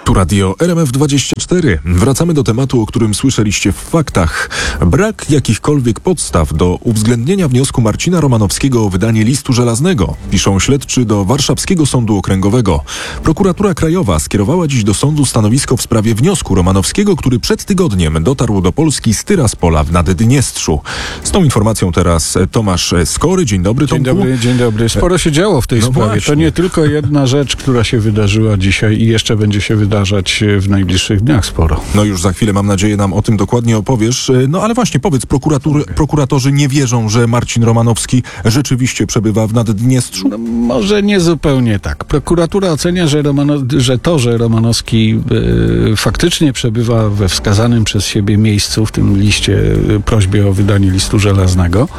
Tu Radio RMF24. Wracamy do tematu, o którym słyszeliście w faktach. Brak jakichkolwiek podstaw do uwzględnienia wniosku Marcina Romanowskiego o wydanie listu żelaznego, piszą śledczy do Warszawskiego Sądu Okręgowego. Prokuratura Krajowa skierowała dziś do sądu stanowisko w sprawie wniosku Romanowskiego, który przed tygodniem dotarł do Polski z Tyraspola w Naddniestrzu. Z tą informacją teraz Tomasz Skory. Dzień dobry, Tomku. Dzień dobry. Sporo się działo w tej sprawie. Właśnie. To nie tylko jedna rzecz, która się wydarzyła dzisiaj i jeszcze będzie się wydarzać w najbliższych dniach sporo. No już za chwilę, mam nadzieję, nam o tym dokładnie opowiesz. No ale właśnie, powiedz, prokuratorzy nie wierzą, że Marcin Romanowski rzeczywiście przebywa w Naddniestrzu? No, może nie zupełnie tak. Prokuratura ocenia, że Romanowski faktycznie przebywa we wskazanym przez siebie miejscu, w tym liście, prośbie o wydanie listu żelaznego.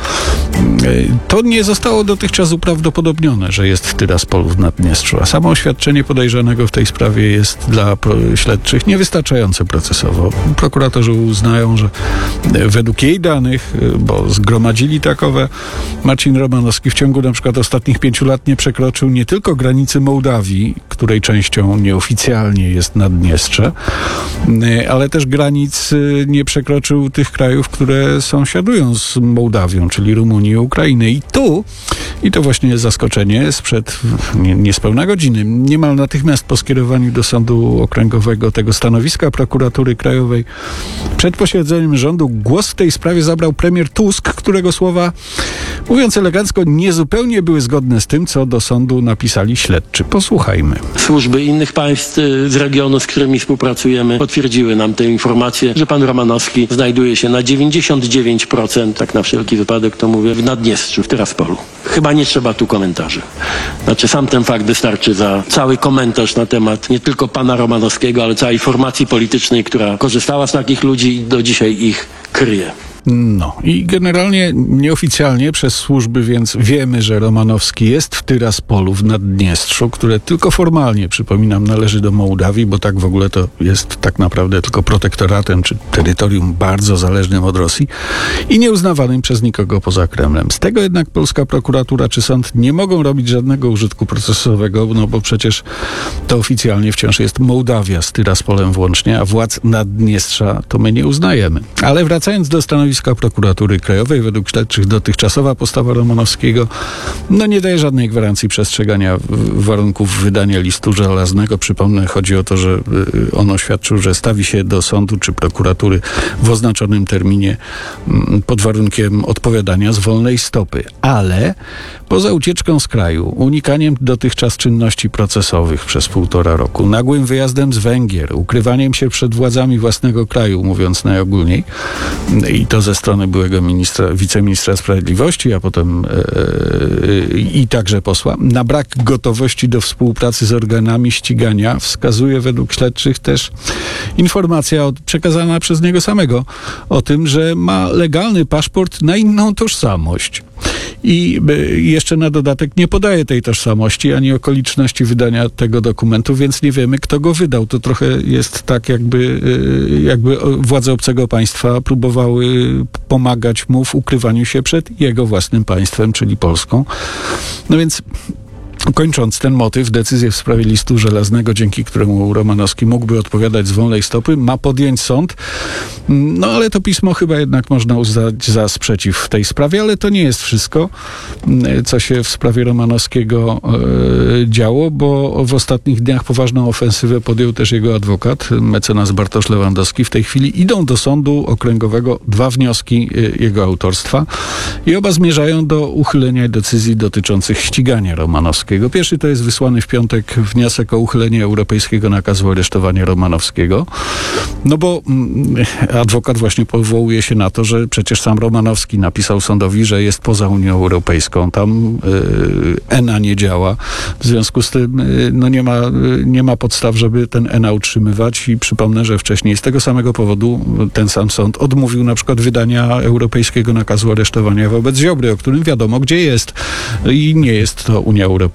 To nie zostało dotychczas uprawdopodobnione, że jest w Tyraspolu w Naddniestrzu, a samo oświadczenie podejrzanego w tej sprawie jest dla śledczych niewystarczające procesowo. Prokuratorzy uznają, że według jej danych, bo zgromadzili takowe, Marcin Romanowski w ciągu na przykład ostatnich 5 lat nie przekroczył nie tylko granicy Mołdawii, której częścią nieoficjalnie jest Naddniestrze, ale też granic nie przekroczył tych krajów, które sąsiadują z Mołdawią, czyli Rumunii i Ukrainy. I to właśnie jest zaskoczenie, sprzed niespełna godziny, niemal natychmiast po skierowaniu do Sądu Okręgowego tego stanowiska Prokuratury Krajowej, przed posiedzeniem rządu głos w tej sprawie zabrał premier Tusk, którego słowa, mówiąc elegancko, niezupełnie były zgodne z tym, co do sądu napisali śledczy. Posłuchajmy. Służby innych państw z regionu, z którymi współpracujemy, potwierdziły nam tę informację, że pan Romanowski znajduje się na 99%, tak na wszelki wypadek to mówię, w Naddniestrzu, w Tyraspolu. Chyba nie trzeba tu komentarzy. Znaczy sam ten fakt wystarczy za cały komentarz na temat nie tylko pana Romanowskiego, ale całej formacji politycznej, która korzystała z takich ludzi i do dzisiaj ich kryje. No i generalnie nieoficjalnie przez służby więc wiemy, że Romanowski jest w Tyraspolu w Naddniestrzu, które tylko formalnie, przypominam, należy do Mołdawii, bo tak w ogóle to jest tak naprawdę tylko protektoratem czy terytorium bardzo zależnym od Rosji i nieuznawanym przez nikogo poza Kremlem. Z tego jednak polska prokuratura czy sąd nie mogą robić żadnego użytku procesowego, no bo przecież to oficjalnie wciąż jest Mołdawia z Tyraspolem włącznie, a władz Naddniestrza to my nie uznajemy. Ale wracając do stanowiska Prokuratury Krajowej, według śledczych dotychczasowa postawa Romanowskiego nie daje żadnej gwarancji przestrzegania warunków wydania listu żelaznego. Przypomnę, chodzi o to, że on oświadczył, że stawi się do sądu czy prokuratury w oznaczonym terminie pod warunkiem odpowiadania z wolnej stopy. Ale poza ucieczką z kraju, unikaniem dotychczas czynności procesowych przez 1,5 roku, nagłym wyjazdem z Węgier, ukrywaniem się przed władzami własnego kraju, mówiąc najogólniej, i to ze strony byłego wiceministra sprawiedliwości, a potem i także posła, na brak gotowości do współpracy z organami ścigania wskazuje według śledczych też informacja przekazana przez niego samego o tym, że ma legalny paszport na inną tożsamość. I jeszcze na dodatek nie podaje tej tożsamości ani okoliczności wydania tego dokumentu, więc nie wiemy, kto go wydał. To trochę jest tak, jakby władze obcego państwa próbowały pomagać mu w ukrywaniu się przed jego własnym państwem, czyli Polską. No więc kończąc ten motyw, decyzję w sprawie listu żelaznego, dzięki któremu Romanowski mógłby odpowiadać z wolnej stopy, ma podjąć sąd. No ale to pismo chyba jednak można uznać za sprzeciw w tej sprawie, ale to nie jest wszystko, co się w sprawie Romanowskiego działo, bo w ostatnich dniach poważną ofensywę podjął też jego adwokat, mecenas Bartosz Lewandowski. W tej chwili idą do Sądu Okręgowego 2 wnioski jego autorstwa i oba zmierzają do uchylenia decyzji dotyczących ścigania Romanowskiego. Pierwszy to jest wysłany w piątek wniosek o uchylenie europejskiego nakazu aresztowania Romanowskiego. No bo adwokat właśnie powołuje się na to, że przecież sam Romanowski napisał sądowi, że jest poza Unią Europejską. Tam ENA nie działa. W związku z tym nie ma podstaw, żeby ten ENA utrzymywać i przypomnę, że wcześniej z tego samego powodu ten sam sąd odmówił na przykład wydania europejskiego nakazu aresztowania wobec Ziobry, o którym wiadomo gdzie jest i nie jest to Unia Europejska.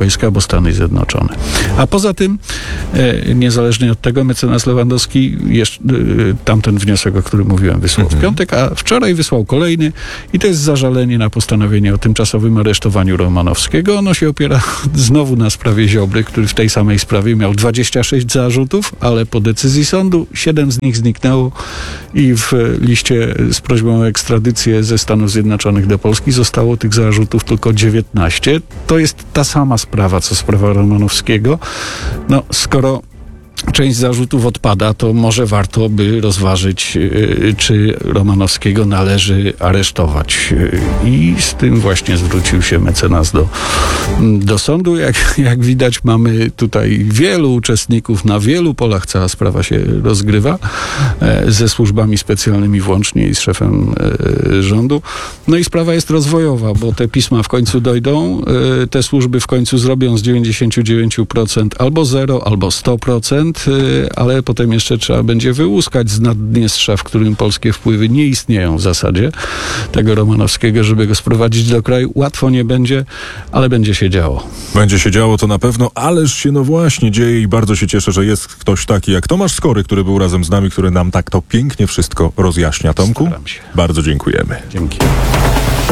Europejska albo Stany Zjednoczone. A poza tym, niezależnie od tego, mecenas Lewandowski tamten wniosek, o którym mówiłem, wysłał w piątek, a wczoraj wysłał kolejny i to jest zażalenie na postanowienie o tymczasowym aresztowaniu Romanowskiego. Ono się opiera znowu na sprawie Ziobry, który w tej samej sprawie miał 26 zarzutów, ale po decyzji sądu 7 z nich zniknęło i w liście z prośbą o ekstradycję ze Stanów Zjednoczonych do Polski zostało tych zarzutów tylko 19. To jest ta sama sprawa, co sprawa Romanowskiego. No, skoro część zarzutów odpada, to może warto by rozważyć, czy Romanowskiego należy aresztować. I z tym właśnie zwrócił się mecenas do sądu. Jak widać, mamy tutaj wielu uczestników na wielu polach. Cała sprawa się rozgrywa ze służbami specjalnymi włącznie i z szefem rządu. No i sprawa jest rozwojowa, bo te pisma w końcu dojdą, te służby w końcu zrobią z 99% albo 0, albo 100%, ale potem jeszcze trzeba będzie wyłuskać z Naddniestrza, w którym polskie wpływy nie istnieją w zasadzie, tego Romanowskiego, żeby go sprowadzić do kraju. Łatwo nie będzie, ale będzie się działo. Będzie się działo to na pewno, ależ się no właśnie dzieje i bardzo się cieszę, że jest ktoś taki jak Tomasz Skory, który był razem z nami, który nam tak to pięknie wszystko rozjaśnia. Tomku, Staram się. bardzo dziękujemy. Dzięki.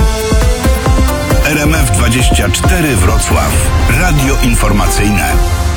RMF24 Wrocław. Radio informacyjne.